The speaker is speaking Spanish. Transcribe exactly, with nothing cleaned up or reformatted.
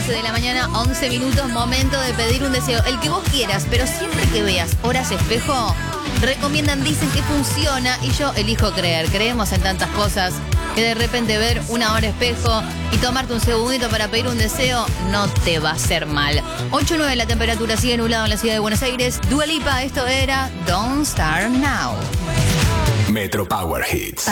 once de la mañana, once minutos, momento de pedir un deseo. El que vos quieras, pero siempre que veas horas espejo, recomiendan, dicen que funciona y yo elijo creer. Creemos en tantas cosas que de repente ver una hora espejo y tomarte un segundito para pedir un deseo no te va a hacer mal. ocho nueve la temperatura, sigue nublado en la ciudad de Buenos Aires. Dua Lipa, esto era Don't Start Now. Metro Power Hits.